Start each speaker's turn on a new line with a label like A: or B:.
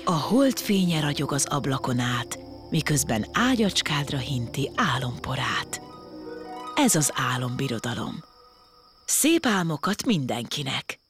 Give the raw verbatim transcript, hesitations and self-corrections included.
A: A hold fénye ragyog az ablakon át, miközben ágyacskádra hinti álomporát. Ez az álombirodalom. Szép álmokat mindenkinek!